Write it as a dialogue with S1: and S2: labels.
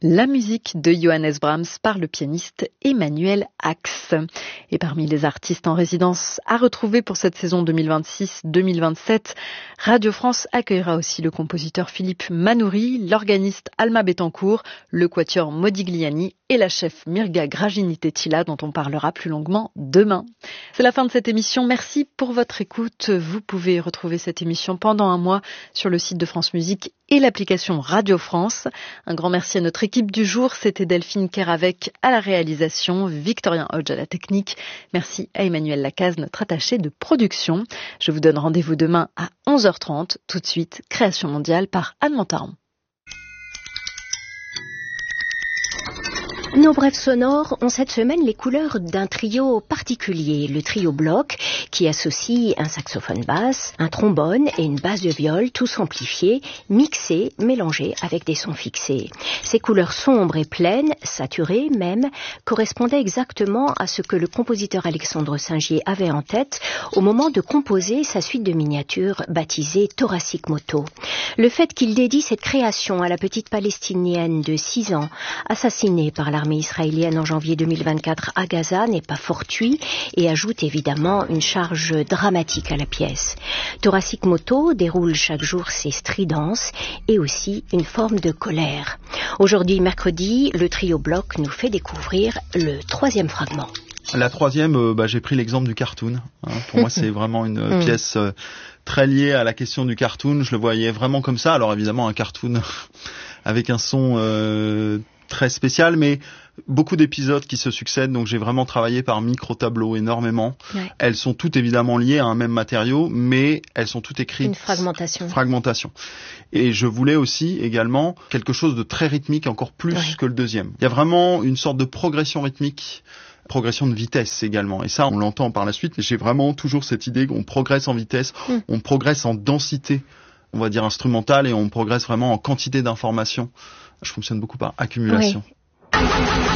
S1: La musique de Johannes Brahms par le pianiste Emmanuel Ax. Et parmi les artistes en résidence à retrouver pour cette saison 2026-2027, Radio France accueillera aussi le compositeur Philippe Manoury, l'organiste Alma Bettencourt, le quatuor Modigliani et la chef Mirga Gragini-Tettila dont on parlera plus longuement demain. C'est la fin de cette émission. Merci pour votre écoute. Vous pouvez retrouver cette émission pendant un mois sur le site de France Musique et l'application Radio France. Un grand merci à notre équipe du jour. C'était Delphine Keravec à la réalisation, Victorien Hodge à la technique. Merci à Emmanuel Lacaze, notre attaché de production. Je vous donne rendez-vous demain à 11h30. Tout de suite, Création mondiale par Anne Montaron.
S2: Nos brèves sonores ont cette semaine les couleurs d'un trio particulier, le trio bloc, qui associe un saxophone basse, un trombone et une basse de viol, tous amplifiés, mixés, mélangés avec des sons fixés. Ces couleurs sombres et pleines, saturées même, correspondaient exactement à ce que le compositeur Alexandre Singier avait en tête au moment de composer sa suite de miniatures baptisée Thoracic Moto. Le fait qu'il dédie cette création à la petite palestinienne de 6 ans, assassinée par l'armée israélienne en janvier 2024 à Gaza n'est pas fortuit et ajoute évidemment une charge dramatique à la pièce. Thoracic Moto déroule chaque jour ses stridences et aussi une forme de colère. Aujourd'hui, mercredi, le trio bloc nous fait découvrir le 3e fragment.
S3: La 3e, j'ai pris l'exemple du cartoon. Pour moi, c'est vraiment une pièce très liée à la question du cartoon. Je le voyais vraiment comme ça. Alors évidemment, un cartoon avec un son très spécial, mais beaucoup d'épisodes qui se succèdent, donc j'ai vraiment travaillé par micro-tableaux énormément. Ouais. Elles sont toutes évidemment liées à un même matériau, mais elles sont toutes écrites...
S2: Une fragmentation.
S3: Et je voulais aussi également quelque chose de très rythmique, encore plus que le deuxième. Il y a vraiment une sorte de progression rythmique, progression de vitesse également, et ça on l'entend par la suite, mais j'ai vraiment toujours cette idée qu'on progresse en vitesse, on progresse en densité, on va dire instrumentale, et on progresse vraiment en quantité d'informations. Je fonctionne beaucoup par accumulation.